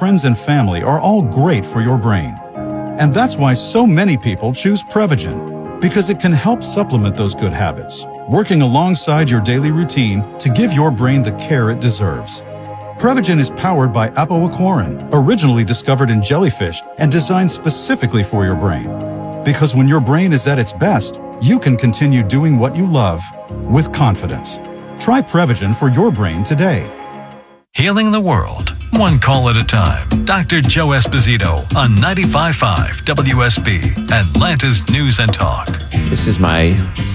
friends and family are all great for your brain. And that's why so many people choose Prevagen, because it can help supplement those good habits, working alongside your daily routine to give your brain the care it deserves. Prevagen is powered by apoaquarin, originally discovered in jellyfish and designed specifically for your brain. Because when your brain is at its best, you can continue doing what you love with confidence. Try Prevagen for your brain today. Healing the world, one call at a time. Dr. Joe Esposito on 95.5 WSB, Atlanta's News and Talk. This is my,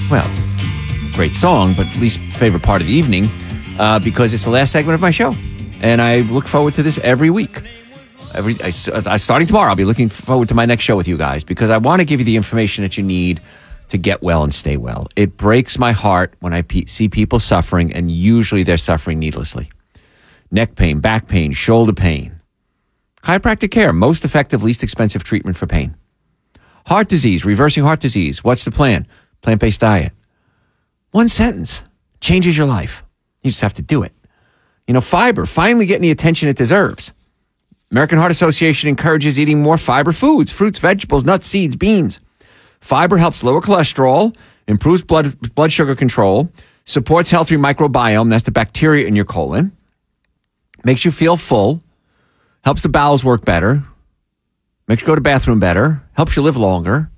great song, but least favorite part of the evening because it's the last segment of my show. And I look forward to this every week. Starting tomorrow, I'll be looking forward to my next show with you guys because I want to give you the information that you need to get well and stay well. It breaks my heart when I see people suffering, and usually they're suffering needlessly. Neck pain, back pain, shoulder pain. Chiropractic care, most effective, least expensive treatment for pain. Heart disease, reversing heart disease. What's the plan? Plant-based diet. One sentence changes your life. You just have to do it. Fiber, finally getting the attention it deserves. American Heart Association encourages eating more fiber foods, fruits, vegetables, nuts, seeds, beans. Fiber helps lower cholesterol, improves blood sugar control, supports healthy microbiome, that's the bacteria in your colon, makes you feel full, helps the bowels work better, makes you go to the bathroom better, helps you live longer.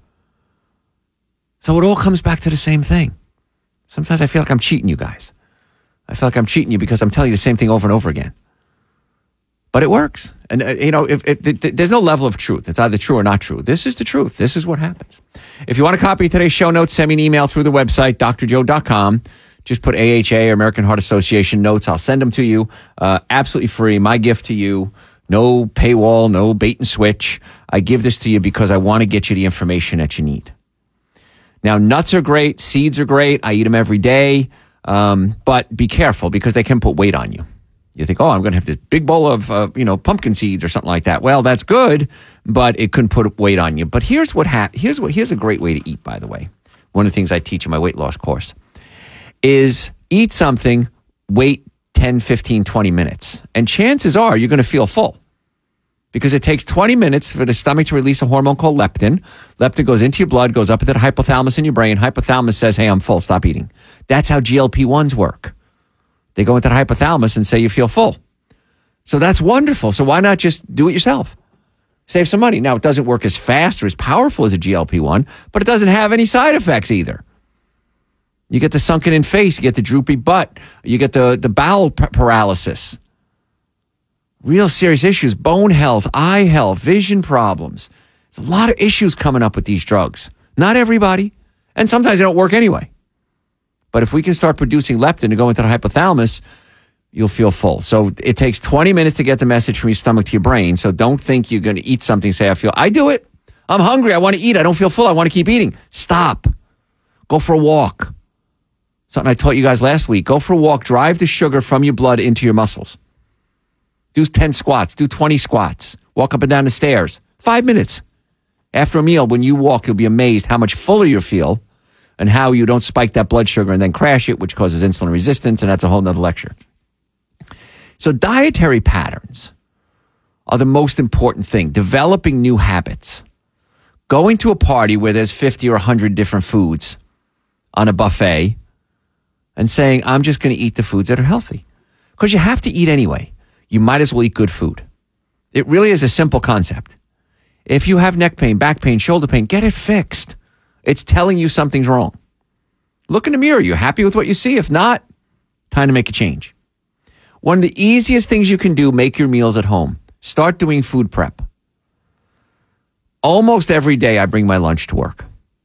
So it all comes back to the same thing. Sometimes I feel like I'm cheating you guys. I feel like I'm cheating you because I'm telling you the same thing over and over again. But it works. And, there's no level of truth. It's either true or not true. This is the truth. This is what happens. If you want a copy of today's show notes, send me an email through the website, drjoe.com. Just put AHA or American Heart Association notes. I'll send them to you. Absolutely free. My gift to you. No paywall, no bait and switch. I give this to you because I want to get you the information that you need. Now, nuts are great. Seeds are great. I eat them every day. But be careful because they can put weight on you. You think, I'm going to have this big bowl of, pumpkin seeds or something like that. Well, that's good, but it couldn't put weight on you. But here's a great way to eat, by the way. One of the things I teach in my weight loss course is eat something, wait 10, 15, 20 minutes. And chances are you're going to feel full because it takes 20 minutes for the stomach to release a hormone called leptin. Leptin goes into your blood, goes up into the hypothalamus in your brain. Hypothalamus says, hey, I'm full, stop eating. That's how GLP-1s work. They go into the hypothalamus and say you feel full. So that's wonderful. So why not just do it yourself? Save some money. Now, it doesn't work as fast or as powerful as a GLP-1, but it doesn't have any side effects either. You get the sunken in face, you get the droopy butt, you get the bowel paralysis. Real serious issues, bone health, eye health, vision problems. There's a lot of issues coming up with these drugs. Not everybody, and sometimes they don't work anyway. But if we can start producing leptin to go into the hypothalamus, you'll feel full. So it takes 20 minutes to get the message from your stomach to your brain. So don't think you're going to eat something, say, I do it. I'm hungry. I want to eat. I don't feel full. I want to keep eating. Stop. Go for a walk. Something I taught you guys last week. Go for a walk. Drive the sugar from your blood into your muscles. Do 10 squats. Do 20 squats. Walk up and down the stairs. 5 minutes. After a meal, when you walk, you'll be amazed how much fuller you feel and how you don't spike that blood sugar and then crash it, which causes insulin resistance, and that's a whole nother lecture. So dietary patterns are the most important thing. Developing new habits. Going to a party where there's 50 or 100 different foods on a buffet and saying, I'm just going to eat the foods that are healthy. Because you have to eat anyway. You might as well eat good food. It really is a simple concept. If you have neck pain, back pain, shoulder pain, get it fixed. It's telling you something's wrong. Look in the mirror. You happy with what you see? If not, time to make a change. One of the easiest things you can do, make your meals at home. Start doing food prep. Almost every day I bring my lunch to work.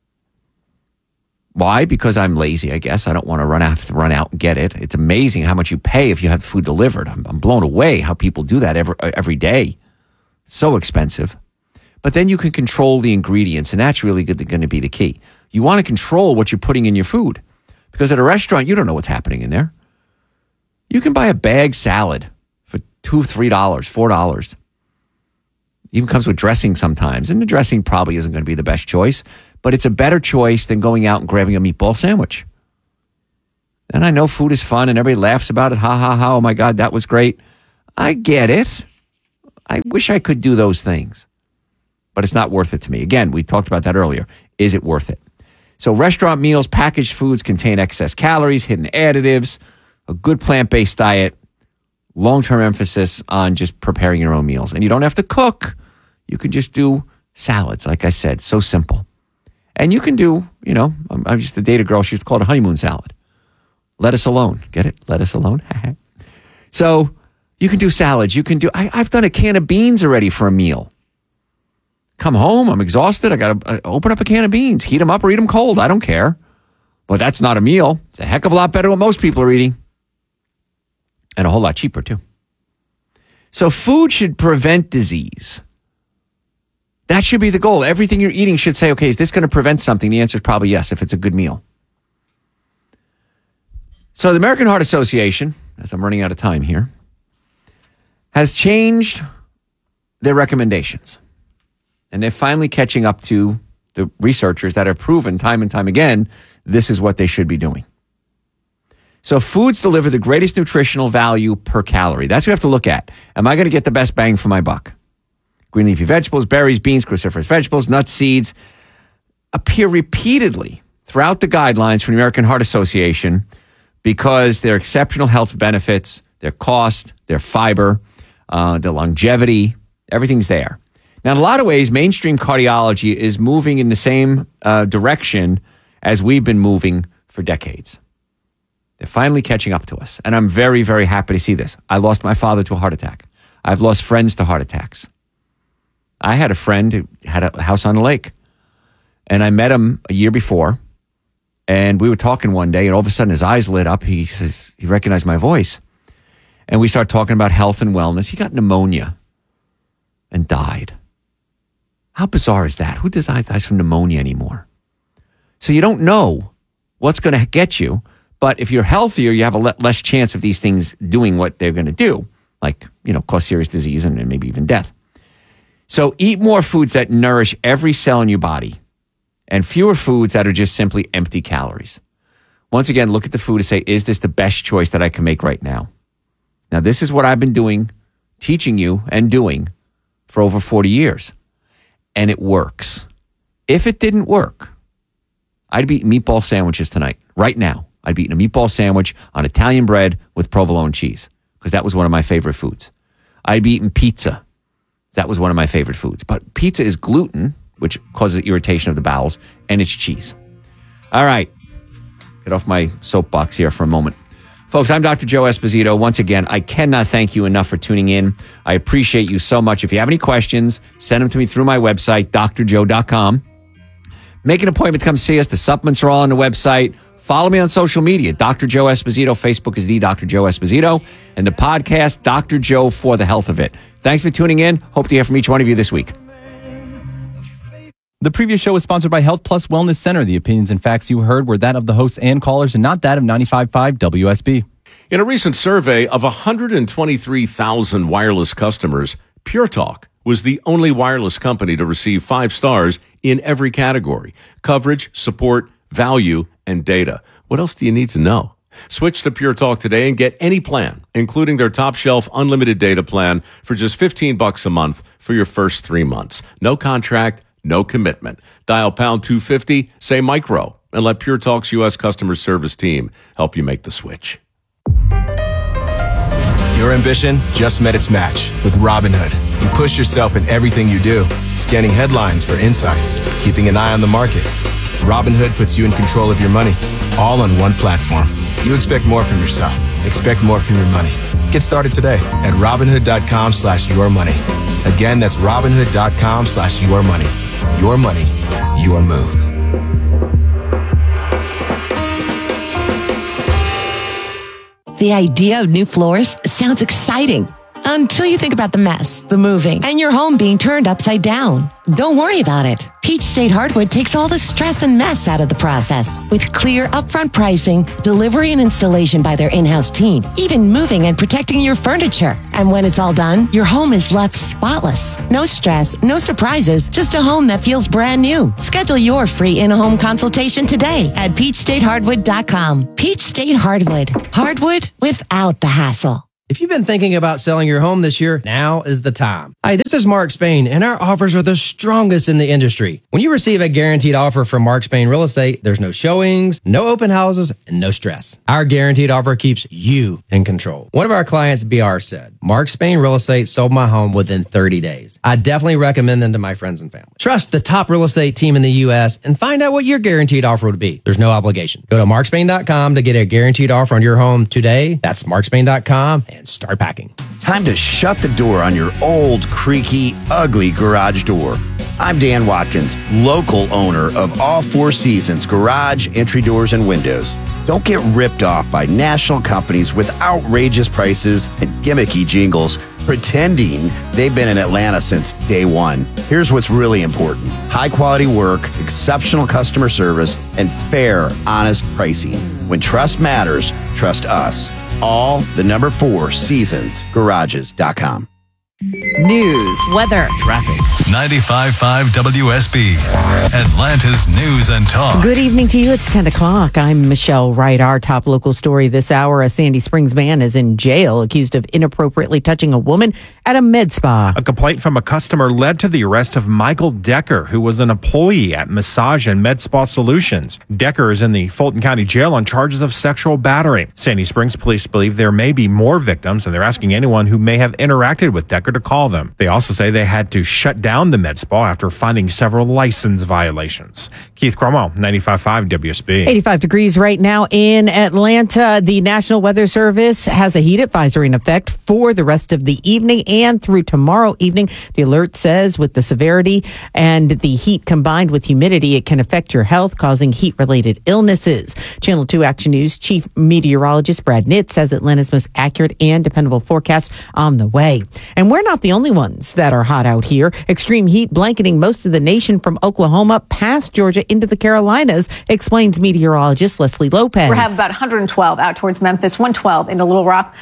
Why? Because I'm lazy, I guess. I don't want to run out and get it. It's amazing how much you pay if you have food delivered. I'm blown away how people do that every day. So expensive. But then you can control the ingredients, and that's really going to be the key. You want to control what you're putting in your food. Because at a restaurant, you don't know what's happening in there. You can buy a bag salad for $2, $3, $4. Even comes with dressing sometimes. And the dressing probably isn't going to be the best choice. But it's a better choice than going out and grabbing a meatball sandwich. And I know food is fun and everybody laughs about it. Ha, ha, ha. Oh, my God, that was great. I get it. I wish I could do those things, but it's not worth it to me. Again, we talked about that earlier. Is it worth it? So restaurant meals, packaged foods contain excess calories, hidden additives, a good plant-based diet, long-term emphasis on just preparing your own meals. And you don't have to cook. You can just do salads, like I said, so simple. And you can do, I used to date a girl, she used to call it a honeymoon salad. Lettuce alone. Get it? Lettuce alone. So you can do salads. You can do, I've done a can of beans already for a meal. Come home, I'm exhausted. I got to open up a can of beans, heat them up or eat them cold. I don't care. But that's not a meal. It's a heck of a lot better than what most people are eating. And a whole lot cheaper, too. So food should prevent disease. That should be the goal. Everything you're eating should say, okay, is this going to prevent something? The answer is probably yes, if it's a good meal. So the American Heart Association, as I'm running out of time here, has changed their recommendations. And they're finally catching up to the researchers that have proven time and time again, this is what they should be doing. So foods deliver the greatest nutritional value per calorie. That's what we have to look at. Am I going to get the best bang for my buck? Green leafy vegetables, berries, beans, cruciferous vegetables, nuts, seeds appear repeatedly throughout the guidelines from the American Heart Association because their exceptional health benefits, their cost, their fiber, their longevity, everything's there. Now, in a lot of ways, mainstream cardiology is moving in the same direction as we've been moving for decades. They're finally catching up to us. And I'm very, very happy to see this. I lost my father to a heart attack. I've lost friends to heart attacks. I had a friend who had a house on the lake. And I met him a year before. And we were talking one day, and all of a sudden his eyes lit up. He says, he recognized my voice. And we started talking about health and wellness. He got pneumonia and died. How bizarre is that? Who dies from pneumonia anymore? So you don't know what's going to get you. But if you're healthier, you have a less chance of these things doing what they're going to do, like, cause serious disease and maybe even death. So eat more foods that nourish every cell in your body and fewer foods that are just simply empty calories. Once again, look at the food and say, is this the best choice that I can make right now? Now, this is what I've been doing, teaching you and doing for over 40 years. And it works. If it didn't work, I'd be eating meatball sandwiches tonight, right now. I'd be eating a meatball sandwich on Italian bread with provolone cheese because that was one of my favorite foods. I'd be eating pizza. That was one of my favorite foods. But pizza is gluten, which causes irritation of the bowels, and it's cheese. All right. Get off my soapbox here for a moment. Folks, I'm Dr. Joe Esposito. Once again, I cannot thank you enough for tuning in. I appreciate you so much. If you have any questions, send them to me through my website, drjoe.com. Make an appointment to come see us. The supplements are all on the website. Follow me on social media, Dr. Joe Esposito. Facebook is the Dr. Joe Esposito. And the podcast, Dr. Joe for the Health of It. Thanks for tuning in. Hope to hear from each one of you this week. The previous show was sponsored by Health Plus Wellness Center. The opinions and facts you heard were that of the hosts and callers and not that of 95.5 WSB. In a recent survey of 123,000 wireless customers, Pure Talk was the only wireless company to receive 5 stars in every category: coverage, support, value, and data. What else do you need to know? Switch to Pure Talk today and get any plan, including their top shelf unlimited data plan for just $15 a month for your first 3 months. No contract, no commitment. Dial pound 250, say micro, and let Pure Talk's U.S. customer service team help you make the switch. Your ambition just met its match with Robinhood. You push yourself in everything you do, scanning headlines for insights, keeping an eye on the market. Robinhood puts you in control of your money, all on one platform. You expect more from yourself. Expect more from your money. Get started today at Robinhood.com/yourmoney. Again, that's Robinhood.com/yourmoney. Your money, your move. The idea of new floors sounds exciting until you think about the mess, the moving, and your home being turned upside down. Don't worry about it. Peach State Hardwood takes all the stress and mess out of the process with clear upfront pricing, delivery and installation by their in-house team, even moving and protecting your furniture. And when it's all done, your home is left spotless. No stress, no surprises, just a home that feels brand new. Schedule your free in-home consultation today at peachstatehardwood.com. Peach State Hardwood. Hardwood without the hassle. If you've been thinking about selling your home this year, now is the time. Hi, this is Mark Spain, and our offers are the strongest in the industry. When you receive a guaranteed offer from Mark Spain Real Estate, there's no showings, no open houses, and no stress. Our guaranteed offer keeps you in control. One of our clients, BR, said, Mark Spain Real Estate sold my home within 30 days. I definitely recommend them to my friends and family. Trust the top real estate team in the U.S. and find out what your guaranteed offer would be. There's no obligation. Go to markspain.com to get a guaranteed offer on your home today. That's markspain.com and start packing. Time to shut the door on your old, creaky, ugly garage door. I'm Dan Watkins, local owner of All Four Seasons Garage, Entry Doors, and Windows. Don't get ripped off by national companies with outrageous prices and gimmicky jingles pretending they've been in Atlanta since day one. Here's what's really important: high quality work, exceptional customer service, and fair, honest pricing. When trust matters, trust us. All the number 4 Seasons Garages.com. News, weather, Traffic. 95.5 WSB. Atlanta's News and Talk. Good evening to you. It's 10 o'clock. I'm Michelle Wright. Our top local story this hour: a Sandy Springs man is in jail accused of inappropriately touching a woman at a med spa. A complaint from a customer led to the arrest of Michael Decker, who was an employee at Massage and Med Spa Solutions. Decker is in the Fulton County Jail on charges of sexual battery. Sandy Springs police believe there may be more victims, and they're asking anyone who may have interacted with Decker to call them. They also say they had to shut down the med spa after finding several license violations. Keith Cromo, 95.5 WSB. 85 degrees right now in Atlanta. The National Weather Service has a heat advisory in effect for the rest of the evening and through tomorrow evening. The alert says with the severity and the heat combined with humidity, it can affect your health, causing heat-related illnesses. Channel 2 Action News Chief Meteorologist Brad Nitt says Atlanta's most accurate and dependable forecast on the way. And we're not the only ones that are hot out here. Extreme heat blanketing most of the nation from Oklahoma past Georgia into the Carolinas, explains meteorologist Leslie Lopez. We have about 112 out towards Memphis, 112 into Little Rock,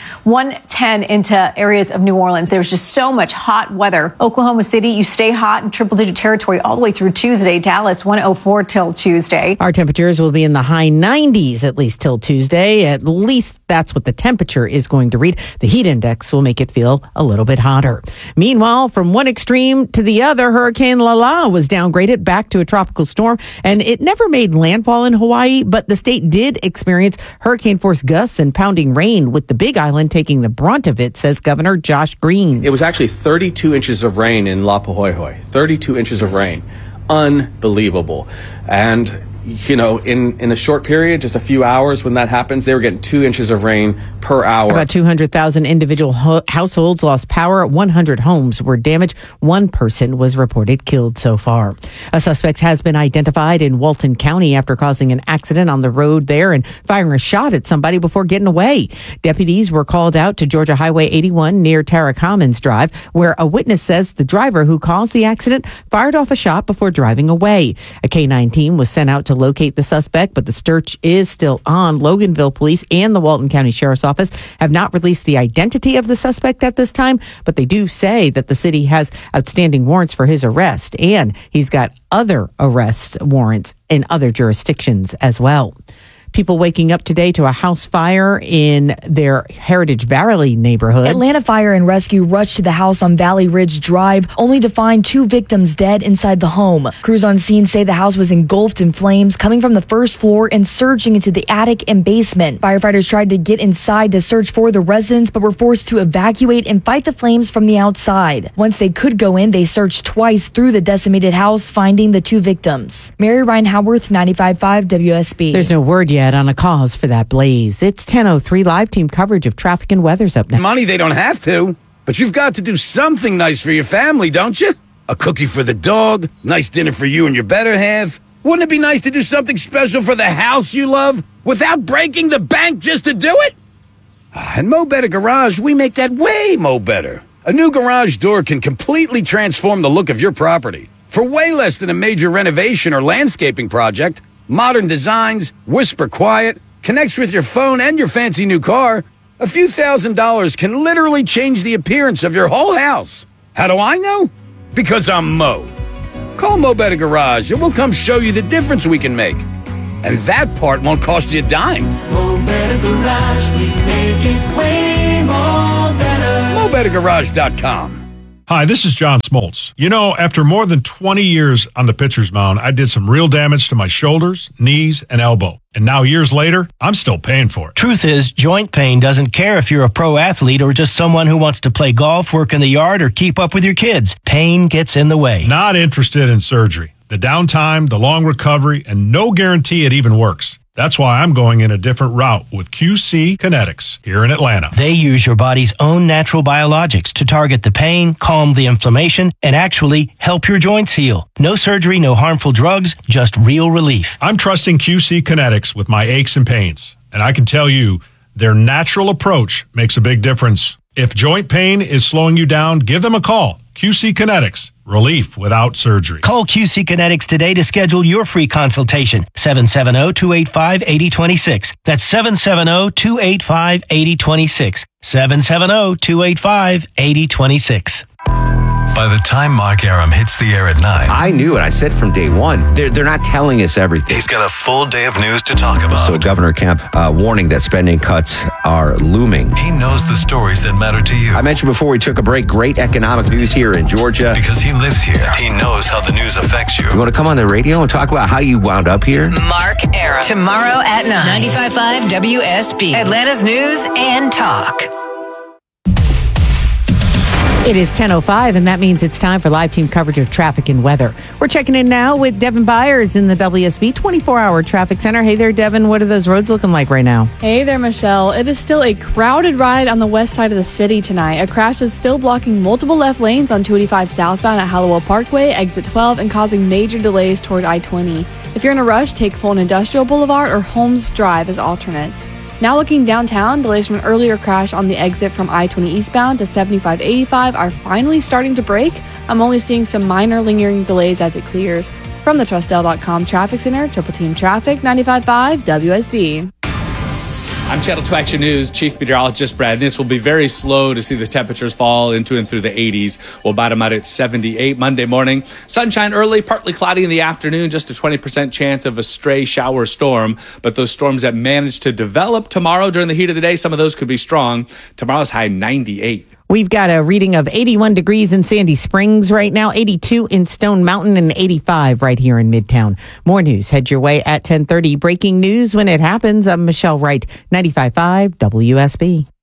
110 into areas of New Orleans. There's just so much hot weather. Oklahoma City, you stay hot in triple-digit territory all the way through Tuesday. Dallas, 104 till Tuesday. Our temperatures will be in the high 90s at least till Tuesday. At least that's what the temperature is going to read. The heat index will make it feel a little bit hotter. Meanwhile, from one extreme to the other, Hurricane Lala was downgraded back to a tropical storm, and it never made landfall in Hawaii, but the state did experience hurricane-force gusts and pounding rain, with the Big Island taking the brunt of it, says Governor Josh Green. It was actually 32 inches of rain in Lapahoehoe. 32 inches of rain. Unbelievable. And you know, in a short period, just a few hours when that happens, they were getting 2 inches of rain per hour. About 200,000 individual households lost power. 100 homes were damaged. One person was reported killed so far. A suspect has been identified in Walton County after causing an accident on the road there and firing a shot at somebody before getting away. Deputies were called out to Georgia Highway 81 near Tara Commons Drive, where a witness says the driver who caused the accident fired off a shot before driving away. A K-9 team was sent out to locate the suspect, but the search is still on. Loganville Police and the Walton County Sheriff's Office have not released the identity of the suspect at this time, but they do say that the city has outstanding warrants for his arrest, and he's got other arrest warrants in other jurisdictions as well. People waking up today to a house fire in their Heritage Valley neighborhood. Atlanta Fire and Rescue rushed to the house on Valley Ridge Drive, only to find 2 victims dead inside the home. Crews on scene say the house was engulfed in flames coming from the first floor and surging into the attic and basement. Firefighters tried to get inside to search for the residents, but were forced to evacuate and fight the flames from the outside. Once they could go in, they searched twice through the decimated house, finding the 2 victims. Mary Ryan Howarth, 95.5 WSB. There's no word yet on a cause for that blaze. It's 10:03. Live team coverage of traffic and weather's up next. Money they don't have to, but you've got to do something nice for your family, don't you? A cookie for the dog, nice dinner for you and your better half. Wouldn't it be nice to do something special for the house you love without breaking the bank just to do it? At Mo Better Garage, we make that way mo better. A new garage door can completely transform the look of your property. For way less than a major renovation or landscaping project, modern designs, whisper quiet, connects with your phone and your fancy new car, a few $1,000s can literally change the appearance of your whole house. How do I know? Because I'm Mo. Call Mo Better Garage and we'll come show you the difference we can make. And that part won't cost you a dime. Mo Better Garage, we make it way MoBetterGarage.com. Hi, this is John Smoltz. You know, after more than 20 years on the pitcher's mound, I did some real damage to my shoulders, knees, and elbow. And now, years later, I'm still paying for it. Truth is, joint pain doesn't care if you're a pro athlete or just someone who wants to play golf, work in the yard, or keep up with your kids. Pain gets in the way. Not interested in surgery. The downtime, the long recovery, and no guarantee it even works. That's why I'm going in a different route with QC Kinetics here in Atlanta. They use your body's own natural biologics to target the pain, calm the inflammation, and actually help your joints heal. No surgery, no harmful drugs, just real relief. I'm trusting QC Kinetics with my aches and pains, and I can tell you their natural approach makes a big difference. If joint pain is slowing you down, give them a call. QC Kinetics. Relief without surgery. Call QC Kinetics today to schedule your free consultation. 770-285-8026. That's 770-285-8026. 770-285-8026. By the time Mark Aram hits the air at 9, I knew it. I said from day one, they're not telling us everything. he's got a full day of news to talk about. So Governor Kemp warning that spending cuts are looming. He knows the stories that matter to you. I mentioned before we took a break, great economic news here in Georgia. Because he lives here. He knows how the news affects you. You want to come on the radio and talk about how you wound up here? Mark Aram. Tomorrow at 9. 95.5 WSB. Atlanta's News and Talk. It is 10:05, and that means it's time for live team coverage of traffic and weather. We're checking in now with Devin Byers in the WSB 24-hour traffic center. Hey there, Devin. What are those roads looking like right now? Hey there, Michelle. It is still a crowded ride on the west side of the city tonight. A crash is still blocking multiple left lanes on 285 southbound at Hallowell Parkway, exit 12, and causing major delays toward I-20. If you're in a rush, take Fulton Industrial Boulevard or Holmes Drive as alternates. Now looking downtown, delays from an earlier crash on the exit from I-20 eastbound to 7585 are finally starting to break. I'm only seeing some minor lingering delays as it clears. From the TrustL.com Traffic Center, Triple Team Traffic, 95.5 WSB. I'm Channel 2 Action News Chief Meteorologist Brad Nitz. Will be very slow to see the temperatures fall into and through the 80s. We'll bottom out at 78 Monday morning. Sunshine early, partly cloudy in the afternoon, just a 20% chance of a stray shower storm. But those storms that manage to develop tomorrow during the heat of the day, some of those could be strong. Tomorrow's high 98. We've got a reading of 81 degrees in Sandy Springs right now, 82 in Stone Mountain, and 85 right here in Midtown. More news head your way at 10:30. Breaking news when it happens. I'm Michelle Wright, 95.5 WSB.